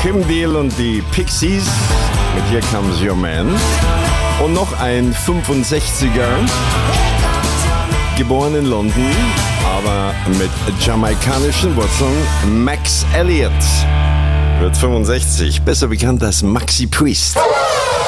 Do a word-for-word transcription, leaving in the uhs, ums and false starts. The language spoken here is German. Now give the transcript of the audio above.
Kim Deal und die Pixies mit Here Comes Your Man. Und noch ein fünfundsechziger, geboren in London, aber mit jamaikanischen Wurzeln, Max Elliott. Wird fünfundsechzig, besser bekannt als Maxi Priest.